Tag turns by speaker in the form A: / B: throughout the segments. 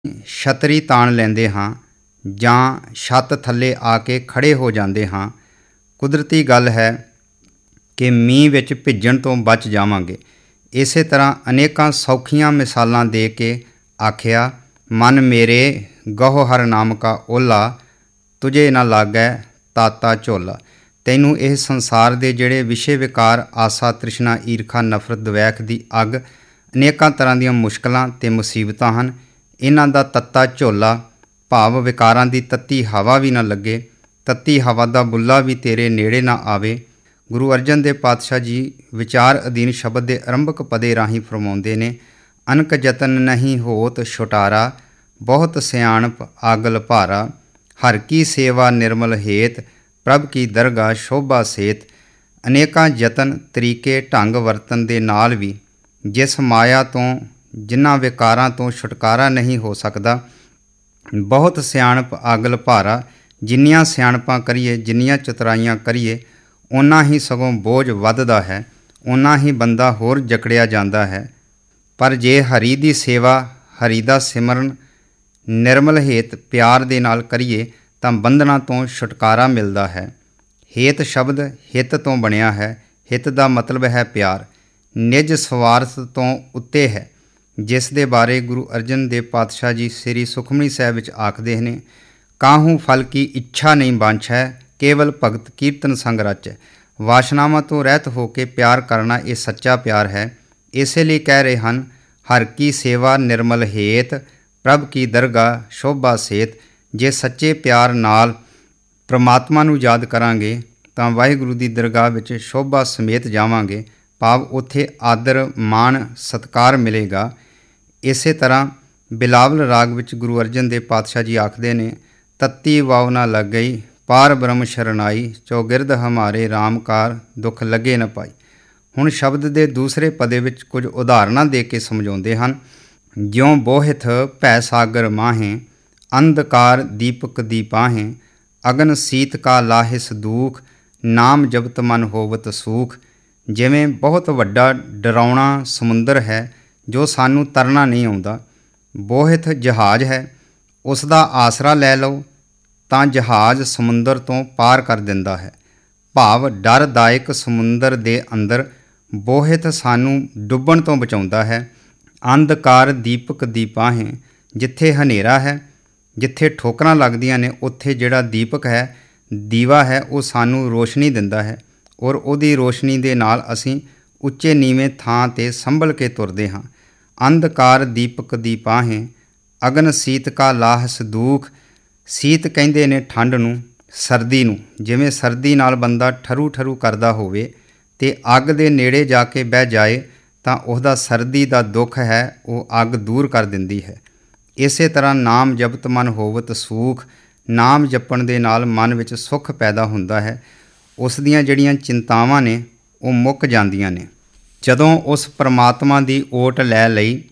A: ਛਤਰੀ ਤਾਣ ਲੈਂਦੇ ਹਾਂ ਜਾਂ ਛੱਤ ਥੱਲੇ ਆ ਕੇ ਖੜ੍ਹੇ ਹੋ ਜਾਂਦੇ ਹਾਂ। ਕੁਦਰਤੀ ਗੱਲ ਹੈ ਕਿ ਮੀਂਹ ਵਿੱਚ ਭਿੱਜਣ ਤੋਂ ਬਚ ਜਾਵਾਂਗੇ। ਇਸੇ ਤਰ੍ਹਾਂ ਅਨੇਕਾਂ ਸੌਖੀਆਂ ਮਿਸਾਲਾਂ ਦੇ ਕੇ ਆਖਿਆ, ਮਨ ਮੇਰੇ ਗਹੁ-ਹਰ ਨਾਮ ਕਾ ਓਲਾ, ਤੁਝੇ ਨਾ ਲਾਗੈ ਤਾਤਾ ਝੋਲਾ। ਤੈਨੂੰ ਇਹ ਸੰਸਾਰ ਦੇ ਜਿਹੜੇ ਵਿਸ਼ੇ ਵਿਕਾਰ, ਆਸਾ, ਤ੍ਰਿਸ਼ਨਾ, ਈਰਖਾ, ਨਫ਼ਰਤ, ਦਵੈਖ ਦੀ ਅੱਗ, ਅਨੇਕਾਂ ਤਰ੍ਹਾਂ ਦੀਆਂ ਮੁਸ਼ਕਲਾਂ ਅਤੇ ਮੁਸੀਬਤਾਂ ਹਨ, ਇਹਨਾਂ ਦਾ ਤੱਤਾ ਝੋਲਾ ਭਾਵ ਵਿਕਾਰਾਂ ਦੀ ਤੱਤੀ ਹਵਾ ਵੀ ਨਾ ਲੱਗੇ, ਤੱਤੀ ਹਵਾ ਦਾ ਬੁੱਲਾ ਵੀ ਤੇਰੇ ਨੇੜੇ ਨਾ ਆਵੇ। ਗੁਰੂ ਅਰਜਨ ਦੇਵ ਪਾਤਸ਼ਾਹ ਜੀ ਵਿਚਾਰ ਅਧੀਨ ਸ਼ਬਦ ਦੇ ਆਰੰਭਕ ਪਦੇ ਰਾਹੀਂ ਫਰਮਾਉਂਦੇ ਨੇ, ਅਨਕ ਜਤਨ ਨਹੀਂ ਹੋਤ ਛੁਟਾਰਾ, ਬਹੁਤ ਸਿਆਣਪ ਆਗਲ ਭਾਰਾ, ਹਰ ਕੀ ਸੇਵਾ ਨਿਰਮਲ ਹੇਤ, ਪ੍ਰਭ ਕੀ ਦਰਗਾਹ ਸ਼ੋਭਾ ਸੇਤ। ਅਨੇਕਾਂ ਯਤਨ, ਤਰੀਕੇ, ਢੰਗ ਵਰਤਨ ਦੇ ਨਾਲ ਵੀ ਜਿਸ ਮਾਇਆ ਤੋਂ, ਜਿਨ੍ਹਾਂ ਵਿਕਾਰਾਂ ਤੋਂ ਛੁਟਕਾਰਾ ਨਹੀਂ ਹੋ ਸਕਦਾ, ਬਹੁਤ ਸਿਆਣਪ ਆਗਲ ਭਾਰਾ, ਜਿੰਨੀਆਂ ਸਿਆਣਪਾਂ ਕਰੀਏ, ਜਿੰਨੀਆਂ ਚਤੁਰਾਈਆਂ ਕਰੀਏ, ਓਨਾ ਹੀ ਸਗੋਂ ਬੋਝ ਵੱਧਦਾ ਹੈ, ਓਨਾ ਹੀ ਬੰਦਾ ਹੋਰ ਜਕੜਿਆ ਜਾਂਦਾ ਹੈ। ਪਰ ਜੇ ਹਰੀ ਦੀ ਸੇਵਾ, ਹਰੀ ਦਾ ਸਿਮਰਨ ਨਿਰਮਲ ਹੇਤ ਪਿਆਰ ਦੇ ਨਾਲ ਕਰੀਏ ਤਾਂ ਬੰਧਨਾਂ ਤੋਂ ਛੁਟਕਾਰਾ ਮਿਲਦਾ ਹੈ। ਹੇਤ ਸ਼ਬਦ ਹਿੱਤ ਤੋਂ ਬਣਿਆ ਹੈ। ਹਿੱਤ ਦਾ ਮਤਲਬ ਹੈ ਪਿਆਰ, ਨਿਜ ਸਵਾਰਥ ਤੋਂ ਉੱਤੇ ਹੈ, ਜਿਸ ਦੇ ਬਾਰੇ ਗੁਰੂ ਅਰਜਨ ਦੇਵ ਪਾਤਸ਼ਾਹ ਜੀ ਸ੍ਰੀ ਸੁਖਮਨੀ ਸਾਹਿਬ ਵਿੱਚ ਆਖਦੇ ਨੇ, ਕਾਹੂ ਫਲ ਕੀ ਇੱਛਾ ਨਹੀਂ ਬਾਂਛੈ, ਕੇਵਲ ਭਗਤ ਕੀਰਤਨ ਸੰਗ ਰਚੈ। ਵਾਸ਼ਨਾਵਾਂ ਤੋਂ ਰਹਿਤ ਹੋ ਕੇ ਪਿਆਰ ਕਰਨਾ ਇਹ ਸੱਚਾ ਪਿਆਰ ਹੈ। ਇਸੇ ਲਈ ਕਹਿ ਰਹੇ ਹਨ, ਹਰ ਕੀ ਸੇਵਾ ਨਿਰਮਲ ਹੇਤ, ਪ੍ਰਭ ਕੀ ਦਰਗਾਹ ਸ਼ੋਭਾ ਸੇਤ। ਜੇ ਸੱਚੇ ਪਿਆਰ ਨਾਲ ਪ੍ਰਮਾਤਮਾ ਨੂੰ ਯਾਦ ਕਰਾਂਗੇ ਤਾਂ ਵਾਹਿਗੁਰੂ ਦੀ ਦਰਗਾਹ ਵਿੱਚ ਸ਼ੋਭਾ ਸਮੇਤ ਜਾਵਾਂਗੇ, ਭਾਵ ਉੱਥੇ ਆਦਰ, ਮਾਣ, ਸਤਿਕਾਰ ਮਿਲੇਗਾ। ਇਸੇ ਤਰ੍ਹਾਂ ਬਿਲਾਵਲ ਰਾਗ ਵਿੱਚ ਗੁਰੂ ਅਰਜਨ ਦੇਵ ਪਾਤਸ਼ਾਹ ਜੀ ਆਖਦੇ ਨੇ, ਤੱਤੀ ਵਾਵ ਨਾ ਲੱਗ ਗਈ, ਪਾਰ ਬ੍ਰਹਮ ਸ਼ਰਨਾਈ, ਚੌਗਿਰਦ ਹਮਾਰੇ ਰਾਮਕਾਰ, ਦੁੱਖ ਲੱਗੇ ਨਾ ਪਾਈ। ਹੁਣ ਸ਼ਬਦ ਦੇ ਦੂਸਰੇ ਪਦੇ ਵਿੱਚ ਕੁਝ ਉਦਾਹਰਨਾਂ ਦੇ ਕੇ ਸਮਝਾਉਂਦੇ ਹਨ। ਜਿਉਂ ਬੋਹਿਥ ਭੈ ਸਾਗਰ ਮਾਹੇ, ਅੰਧਕਾਰ ਦੀਪਕ ਦੀਪਾਹੇ, ਅਗਨ ਸੀਤ ਕਾ ਲਾਹਿਸ ਦੂਖ, ਨਾਮ ਜਪਤ ਮਨ ਹੋਵਤ ਸੂਖ। ਜਿਵੇਂ ਬਹੁਤ ਵੱਡਾ ਡਰਾਉਣਾ ਸਮੁੰਦਰ ਹੈ ਜੋ ਸਾਨੂੰ ਤਰਨਾ ਨਹੀਂ ਆਉਂਦਾ। ਬੋਹਿਥ ਜਹਾਜ਼ ਹੈ, ਉਸ ਦਾ ਆਸਰਾ ਲੈ ਲਓ ਤਾਂ ਜਹਾਜ਼ ਸਮੁੰਦਰ ਤੋਂ ਪਾਰ ਕਰ ਦਿੰਦਾ ਹੈ। ਭਾਵ ਡਰਦਾਇਕ ਸਮੁੰਦਰ ਦੇ ਅੰਦਰ ਬੋਹਿਥ ਸਾਨੂੰ ਡੁੱਬਣ ਤੋਂ ਬਚਾਉਂਦਾ ਹੈ। ਅੰਧਕਾਰ ਦੀਪਕ ਦੀਪਾਹੇ, ਜਿੱਥੇ ਹਨੇਰਾ ਹੈ, ਜਿੱਥੇ ਠੋਕਰਾਂ ਲੱਗਦੀਆਂ ਨੇ, ਉੱਥੇ ਜਿਹੜਾ ਦੀਪਕ ਹੈ, ਦੀਵਾ ਹੈ, ਉਹ ਸਾਨੂੰ ਰੋਸ਼ਨੀ ਦਿੰਦਾ ਹੈ ਔਰ ਉਹਦੀ ਰੋਸ਼ਨੀ ਦੇ ਨਾਲ ਅਸੀਂ ਉੱਚੇ ਨੀਵੇਂ ਥਾਂ 'ਤੇ ਸੰਭਲ ਕੇ ਤੁਰਦੇ ਹਾਂ। ਅੰਧਕਾਰ ਦੀਪਕ ਦੀਪਾਹੇ, ਅਗਨ ਸੀਤ ਕਾ ਲਾਹਸ ਦੂਖ। ਸੀਤ ਕਹਿੰਦੇ ਨੇ ਠੰਡ ਨੂੰ, ਸਰਦੀ ਨੂੰ। ਜਿਵੇਂ ਸਰਦੀ ਨਾਲ ਬੰਦਾ ਠਰੂ ਠਰੂ ਕਰਦਾ ਹੋਵੇ ਅਤੇ ਅੱਗ ਦੇ ਨੇੜੇ ਜਾ ਕੇ ਬਹਿ ਜਾਏ ਤਾਂ ਉਹਦਾ ਸਰਦੀ ਦਾ ਦੁੱਖ ਹੈ ਉਹ ਅੱਗ ਦੂਰ ਕਰ ਦਿੰਦੀ ਹੈ। ਇਸੇ ਤਰ੍ਹਾਂ ਨਾਮ ਜਪਤ ਮਨ ਹੋਵਤ ਸੂਖ। ਨਾਮ ਜਪਣ ਦੇ ਨਾਲ ਮਨ ਵਿੱਚ ਸੁੱਖ ਪੈਦਾ ਹੁੰਦਾ ਹੈ। ਉਸ ਦੀਆਂ ਜਿਹੜੀਆਂ ਚਿੰਤਾਵਾਂ ਨੇ ਉਹ ਮੁੱਕ ਜਾਂਦੀਆਂ ਨੇ ਜਦੋਂ ਉਸ ਪਰਮਾਤਮਾ ਦੀ ਓਟ ਲੈ ਲਈ।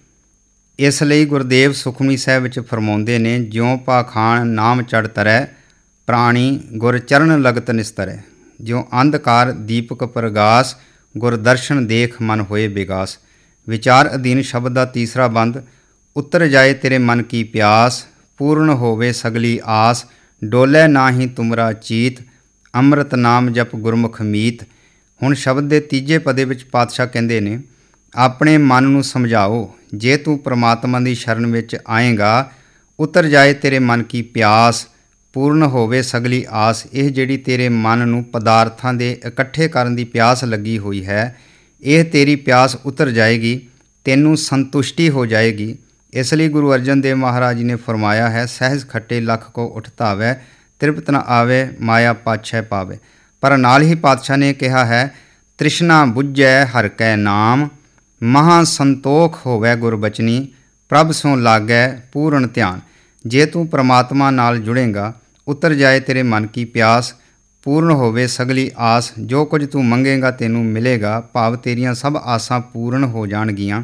A: ਇਸ ਲਈ ਗੁਰਦੇਵ ਸੁਖਮਨੀ ਸਾਹਿਬ ਵਿੱਚ ਫਰਮਾਉਂਦੇ ਨੇ, ਜਿਉਂ ਪਾਖਾਨ ਨਾਮ ਚੜ੍ਹ ਤਰੈ, ਪ੍ਰਾਣੀ ਗੁਰ ਚਰਨ ਲਗਤ ਨਿਸਤਰੈ। ਜਿਉਂ ਅੰਧਕਾਰ ਦੀਪਕ ਪ੍ਰਗਾਸ, ਗੁਰ ਦਰਸ਼ਨ ਦੇਖ ਮਨ ਹੋਏ ਵਿਗਾਸ। ਵਿਚਾਰ ਅਧੀਨ ਸ਼ਬਦ ਦਾ ਤੀਸਰਾ ਬੰਦ, ਉਤਰ ਜਾਏ ਤੇਰੇ ਮਨ ਕੀ ਪਿਆਸ, ਪੂਰਨ ਹੋਵੇ ਸਗਲੀ ਆਸ, ਡੋਲੇ ਨਾ ਹੀ ਤੁਮਰਾ ਚੀਤ, ਅੰਮ੍ਰਿਤ ਨਾਮ ਜਪ ਗੁਰਮੁਖ ਮੀਤ। ਹੁਣ ਸ਼ਬਦ ਦੇ ਤੀਜੇ ਪਦੇ ਵਿੱਚ ਪਾਤਸ਼ਾਹ ਕਹਿੰਦੇ ਨੇ, ਆਪਣੇ ਮਨ ਨੂੰ ਸਮਝਾਓ, ਜੇ ਤੂੰ ਪ੍ਰਮਾਤਮਾ ਦੀ ਸ਼ਰਨ ਵਿੱਚ ਆਏਗਾ, ਉਤਰ ਜਾਏ ਤੇਰੇ ਮਨ ਕੀ ਪਿਆਸ, ਪੂਰਨ ਹੋਵੇ ਸਗਲੀ ਆਸ। ਇਹ ਜਿਹੜੀ ਤੇਰੇ ਮਨ ਨੂੰ ਪਦਾਰਥਾਂ ਦੇ ਇਕੱਠੇ ਕਰਨ ਦੀ ਪਿਆਸ ਲੱਗੀ ਹੋਈ ਹੈ, ਇਹ ਤੇਰੀ ਪਿਆਸ ਉਤਰ ਜਾਏਗੀ, ਤੈਨੂੰ ਸੰਤੁਸ਼ਟੀ ਹੋ ਜਾਏਗੀ। ਇਸ ਲਈ ਗੁਰੂ ਅਰਜਨ ਦੇਵ ਮਹਾਰਾਜ ਜੀ ਨੇ ਫਰਮਾਇਆ ਹੈ, ਸਹਿਜ ਖੱਟੇ ਲੱਖ ਕੋ ਉਠਤਾਵੈ, ਤ੍ਰਿਪਤ ਨ ਆਵੇ ਮਾਇਆ ਪਾਛੈ ਪਾਵੇ। ਪਰ ਨਾਲ ਹੀ ਪਾਤਸ਼ਾਹ ਨੇ ਕਿਹਾ ਹੈ, ਤ੍ਰਿਸ਼ਨਾ ਬੁੱਝੈ ਹਰਿ ਕੈ ਨਾਮ, ਮਹਾ ਸੰਤੋਖ ਹੋਵੈ ਗੁਰਬਚਨੀ, ਪ੍ਰਭ ਸੋ ਲਾਗੈ ਪੂਰਨ ਧਿਆਨ। ਜੇ ਤੂੰ ਪ੍ਰਮਾਤਮਾ ਨਾਲ ਜੁੜੇਂਗਾ, ਉਤਰ ਜਾਏ ਤੇਰੇ ਮਨ ਕੀ ਪਿਆਸ, ਪੂਰਨ ਹੋਵੇ ਸਗਲੀ ਆਸ। ਜੋ ਕੁਝ ਤੂੰ ਮੰਗੇਗਾ ਤੈਨੂੰ ਮਿਲੇਗਾ, ਭਾਵ ਤੇਰੀਆਂ ਸਭ ਆਸਾਂ ਪੂਰਨ ਹੋ ਜਾਣਗੀਆਂ।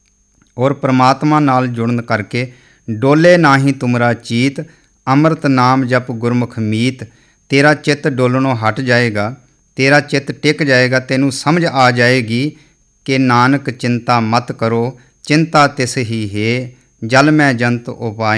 A: ਔਰ ਪ੍ਰਮਾਤਮਾ ਨਾਲ ਜੁੜਨ ਕਰਕੇ ਡੋਲੇ ਨਾ ਹੀ ਤੁਮਰਾ ਚੀਤ, ਅੰਮ੍ਰਿਤ ਨਾਮ ਜਪ ਗੁਰਮੁਖ ਮੀਤ। ਤੇਰਾ ਚਿੱਤ ਡੋਲਣੋਂ ਹਟ ਜਾਏਗਾ, ਤੇਰਾ ਚਿੱਤ ਟਿਕ ਜਾਏਗਾ, ਤੈਨੂੰ ਸਮਝ ਆ ਜਾਏਗੀ ਕਿ ਨਾਨਕ ਚਿੰਤਾ ਮਤ ਕਰੋ, ਚਿੰਤਾ ਤਿਸ ਹੀ ਹੈ, ਜਲ ਮੈਂ ਜੰਤ ਉਪਾਇ